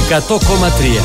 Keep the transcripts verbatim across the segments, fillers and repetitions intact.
εκατό κόμμα τρία.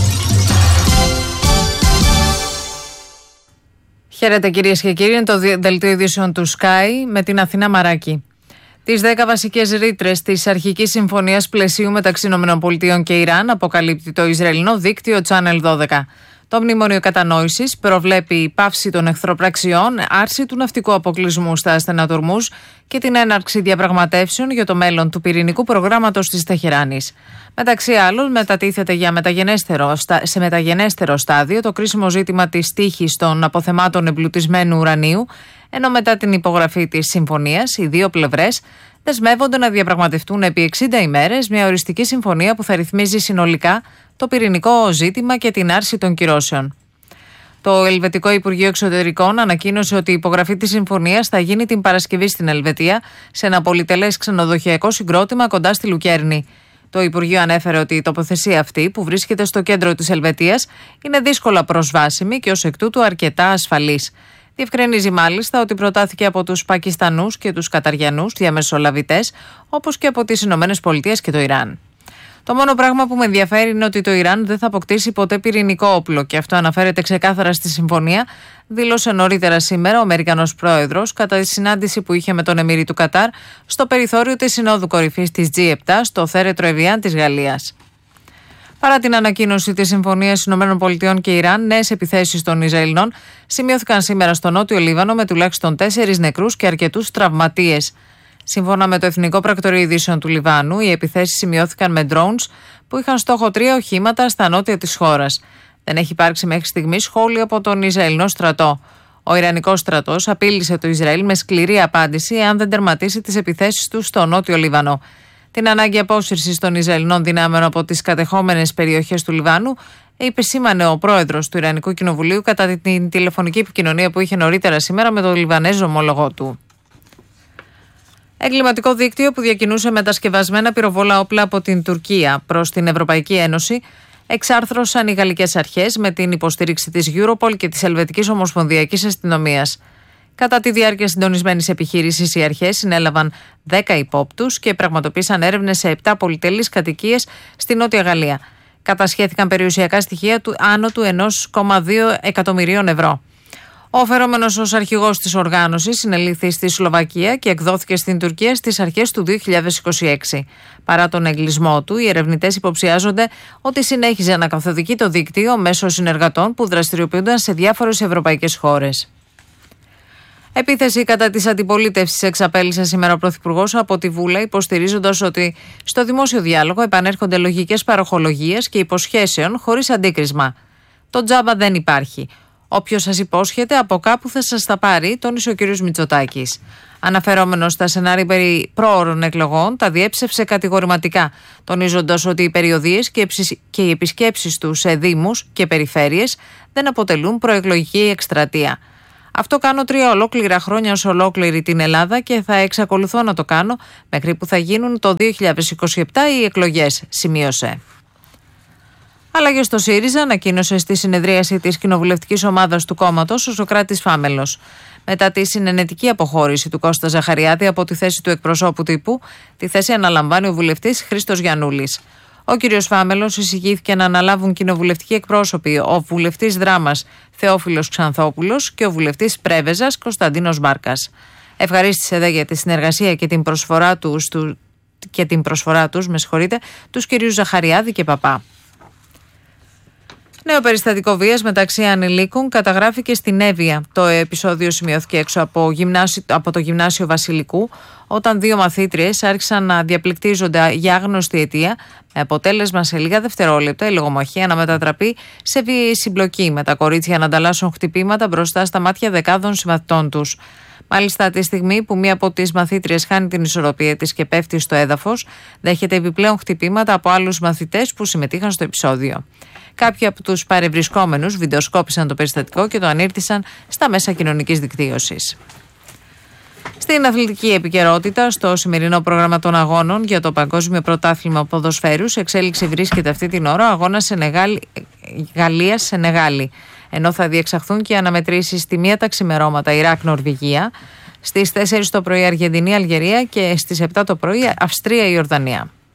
Χαίρετε κυρίες και κύριοι, είναι το δελτίο ειδήσεων του Sky με την Αθηνά Μαράκη. Τις δέκα βασικές ρήτρες της αρχικής συμφωνίας πλαισίου μεταξύ ΗΠΑ και Ιράν αποκαλύπτει το Ισραηλινό δίκτυο Channel δώδεκα. Το μνημόνιο κατανόησης προβλέπει πάυση των εχθροπραξιών, άρση του ναυτικού αποκλεισμού στα ασθενά Ορμούζ και την έναρξη διαπραγματεύσεων για το μέλλον του πυρηνικού προγράμματος της Τεχεράνης. Μεταξύ άλλων, μετατίθεται για μεταγενέστερο, σε μεταγενέστερο στάδιο το κρίσιμο ζήτημα της τύχης των αποθεμάτων εμπλουτισμένου ουρανίου, ενώ μετά την υπογραφή της συμφωνίας, οι δύο πλευρές δεσμεύονται να διαπραγματευτούν επί εξήντα ημέρες μια οριστική συμφωνία που θα ρυθμίζει συνολικά το πυρηνικό ζήτημα και την άρση των κυρώσεων. Το Ελβετικό Υπουργείο Εξωτερικών ανακοίνωσε ότι η υπογραφή της συμφωνίας θα γίνει την Παρασκευή στην Ελβετία, σε ένα πολυτελές ξενοδοχειακό συγκρότημα κοντά στη Λουκέρνη. Το Υπουργείο ανέφερε ότι η τοποθεσία αυτή, που βρίσκεται στο κέντρο της Ελβετίας, είναι δύσκολα προσβάσιμη και ως εκ τούτου αρκετά ασφαλής. Διευκρινίζει μάλιστα ότι προτάθηκε από τους Πακιστανούς και τους Καταριανούς διαμεσολαβητές, όπως και από τις Ηνωμένες Πολιτείες και το Ιράν. Το μόνο πράγμα που με ενδιαφέρει είναι ότι το Ιράν δεν θα αποκτήσει ποτέ πυρηνικό όπλο, και αυτό αναφέρεται ξεκάθαρα στη συμφωνία, δήλωσε νωρίτερα σήμερα ο Αμερικανός πρόεδρος κατά τη συνάντηση που είχε με τον Εμμύρη του Κατάρ στο περιθώριο της Συνόδου Κορυφής της τζι επτά στο Θέρετρο Εβιάν της Γαλλίας. Παρά την ανακοίνωση της συμφωνίας ΗΠΑ και Ιράν, νέες επιθέσεις των Ισραηλινών σημειώθηκαν σήμερα στο νότιο Λίβανο με τουλάχιστον τέσσερις νεκρούς και αρκετούς τραυματίες. Σύμφωνα με το Εθνικό Πρακτορείο Ειδήσεων του Λιβάνου, οι επιθέσεις σημειώθηκαν με drones που είχαν στόχο τρία οχήματα στα νότια της χώρας. Δεν έχει υπάρξει μέχρι στιγμής σχόλιο από τον Ισραηλινό στρατό. Ο Ιρανικός στρατός απείλησε το Ισραήλ με σκληρή απάντηση εάν δεν τερματίσει τις επιθέσεις του στο νότιο Λίβανο. Την ανάγκη απόσυρσης των Ισραηλινών δυνάμεων από τις κατεχόμενες περιοχές του Λιβάνου επισήμανε ο πρόεδρος του Ιρανικού Κοινοβουλίου κατά την τηλεφωνική επικοινωνία που είχε νωρίτερα σήμερα με τον Λιβανέζο ομόλογό του. Εγκληματικό δίκτυο που διακινούσε μετασκευασμένα πυροβόλα όπλα από την Τουρκία προς την Ευρωπαϊκή Ένωση εξάρθρωσαν οι γαλλικές αρχές με την υποστήριξη της Europol και της Ελβετικής Ομοσπονδιακής Αστυνομίας. Κατά τη διάρκεια συντονισμένης επιχείρησης, οι αρχές συνέλαβαν δέκα υπόπτους και πραγματοποίησαν έρευνες σε επτά πολυτελείς κατοικίες στη Νότια Γαλλία. Κατασχέθηκαν περιουσιακά στοιχεία του άνω του ενός κόμμα δύο εκατομμυρίων ευρώ. Ο φερόμενος ως αρχηγός της οργάνωσης συνελήφθη στη Σλοβακία και εκδόθηκε στην Τουρκία στις αρχές του δύο χιλιάδες είκοσι έξι. Παρά τον εγκλισμό του, οι ερευνητές υποψιάζονται ότι συνέχιζε να καθοδηγεί το δίκτυο μέσω συνεργατών που δραστηριοποιούνταν σε διάφορες ευρωπαϊκές χώρες. Επίθεση κατά της αντιπολίτευσης εξαπέλυσε σήμερα ο Πρωθυπουργός από τη Βούλα, υποστηρίζοντας ότι στο δημόσιο διάλογο επανέρχονται λογικές παροχολογίες και υποσχέσεων χωρίς αντίκρισμα. Το τζάμπα δεν υπάρχει. Όποιος σας υπόσχεται, από κάπου θα σας τα πάρει, τόνισε ο κ. Μητσοτάκης. Αναφερόμενος στα σενάρια περί πρόωρων εκλογών, τα διέψευσε κατηγορηματικά, τονίζοντας ότι οι περιοδίες και οι επισκέψεις του σε δήμους και περιφέρειες δεν αποτελούν προεκλογική εκστρατεία. Αυτό κάνω τρία ολόκληρα χρόνια ως ολόκληρη την Ελλάδα και θα εξακολουθώ να το κάνω μέχρι που θα γίνουν το δύο χιλιάδες είκοσι επτά οι εκλογές, σημείωσε. Αλλαγές στο ΣΥΡΙΖΑ ανακοίνωσε στη συνεδρίαση της κοινοβουλευτικής ομάδας του κόμματος ο Σωκράτης Φάμελος. Μετά τη συνενετική αποχώρηση του Κώστα Ζαχαριάδη από τη θέση του εκπροσώπου τύπου, τη θέση αναλαμβάνει ο βουλευτής Χρήστος Γιαννούλης. Ο κ. Φάμελος εισηγήθηκε να αναλάβουν κοινοβουλευτικοί εκπρόσωποι ο βουλευτής Δράμας Θεόφιλος Ξανθόπουλος και ο βουλευτής Πρέβεζας Κωνσταντίνος Μπάρκας. Ευχαρίστησε δε για τη συνεργασία και την προσφορά τους, του, και την προσφορά τους με συγχωρείτε, τους κ. Ζαχαριάδη και Παπά. Νέο περιστατικό βίας μεταξύ ανηλίκων καταγράφηκε στην Εύβοια. Το επεισόδιο σημειώθηκε έξω από, γυμνάσιο, από το Γυμνάσιο Βασιλικού, όταν δύο μαθήτριες άρχισαν να διαπληκτίζονται για άγνωστη αιτία, με αποτέλεσμα σε λίγα δευτερόλεπτα η λογομαχία να μετατραπεί σε βίαιη συμπλοκή, με τα κορίτσια να ανταλλάσσουν χτυπήματα μπροστά στα μάτια δεκάδων συμμαθητών τους. Μάλιστα, τη στιγμή που μία από τις μαθήτριες χάνει την ισορροπία της και πέφτει στο έδαφος, δέχεται επιπλέον χτυπήματα από άλλους μαθητές που συμμετείχαν στο επεισόδιο. Κάποιοι από τους παρευρισκόμενους βιντεοσκόπησαν το περιστατικό και το ανήρτησαν στα μέσα κοινωνικής δικτύωσης. Στην αθλητική επικαιρότητα, στο σημερινό πρόγραμμα των αγώνων για το Παγκόσμιο Πρωτάθλημα Ποδοσφαίρου, σε εξέλιξη βρίσκεται αυτή την ώρα ο αγώνας Γαλλίας-Σενεγάλη, ενώ θα διεξαχθούν και αναμετρήσεις στη μία τα ξημερώματα Ιράκ-Νορβηγία, στις τέσσερις το πρωί Αργεντινή-Αλγερία και στις επτά το πρωί Αυστρία-Ιορδανία.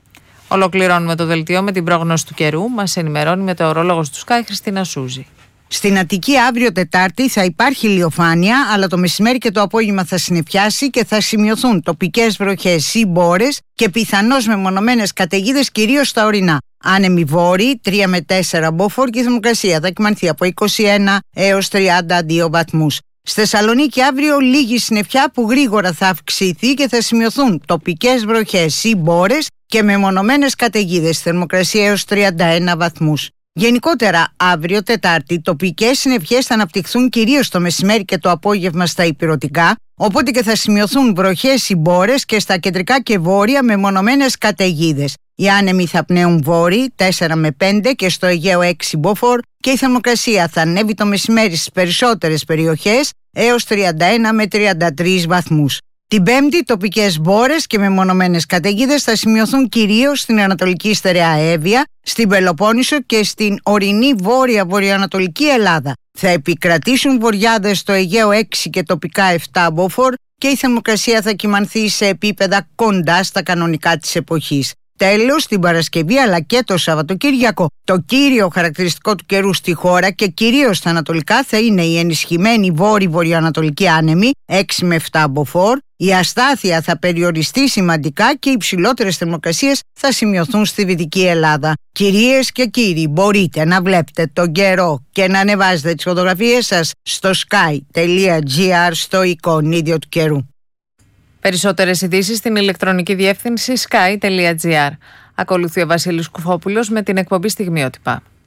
Ολοκληρώνουμε το δελτίο με την πρόγνωση του καιρού. Μας ενημερώνει μετεωρόλογος του Sky Χριστίνα Σούζη. Στην Αττική αύριο Τετάρτη θα υπάρχει ηλιοφάνεια, αλλά το μεσημέρι και το απόγευμα θα συννεφιάσει και θα σημειωθούν τοπικές βροχές ή μπόρες και πιθανώς μεμονωμένες καταιγίδες κυρίως στα ορεινά. Άνεμοι βόρειοι, τρία με τέσσερα μποφόρ και η θερμοκρασία θα κυμανθεί από είκοσι ένα έως τριάντα δύο βαθμούς. Στη Θεσσαλονίκη αύριο λίγη συννεφιά που γρήγορα θα αυξηθεί και θα σημειωθούν τοπικές βροχές ή μπόρες και μεμονωμένες καταιγίδες, θερμοκρασία έως τριάντα ένα βαθμούς. Γενικότερα, αύριο Τετάρτη, τοπικές συννεφιές θα αναπτυχθούν κυρίως το μεσημέρι και το απόγευμα στα ηπειρωτικά, οπότε και θα σημειωθούν βροχές ή μπόρες και στα κεντρικά και βόρεια μεμονωμένες καταιγίδες. Οι άνεμοι θα πνέουν βόρειοι τέσσερα με πέντε και στο Αιγαίο έξι μποφόρ και η θερμοκρασία θα ανέβει το μεσημέρι στις περισσότερες περιοχές έως τριάντα ένα με τριάντα τρεις βαθμούς. Την Πέμπτη, τοπικές μπόρες και μεμονωμένες καταιγίδες θα σημειωθούν κυρίως στην Ανατολική Στερεά Εύβοια, στην Πελοπόννησο και στην ορεινή βόρεια-βορειοανατολική Ελλάδα. Θα επικρατήσουν βοριάδες στο Αιγαίο έξι και τοπικά επτά μποφόρ και η θερμοκρασία θα κυμανθεί σε επίπεδα κοντά στα κανονικά της εποχής. Τέλος, την Παρασκευή αλλά και το Σαββατοκύριακο, το κύριο χαρακτηριστικό του καιρού στη χώρα και κυρίως στα ανατολικά θα είναι η ενισχυμένη βόρειο-βορειοανατολική άνεμη έξι με επτά μποφόρ. Η αστάθεια θα περιοριστεί σημαντικά και οι υψηλότερες θερμοκρασίες θα σημειωθούν στη Δυτική Ελλάδα. Κυρίες και κύριοι, μπορείτε να βλέπετε τον καιρό και να ανεβάζετε τις φωτογραφίες σας στο sky.gr στο εικονίδιο του καιρού. Περισσότερες ειδήσεις στην ηλεκτρονική διεύθυνση sky.gr. Ακολουθεί ο Βασίλης Κουφόπουλος με την εκπομπή Στιγμιότυπα.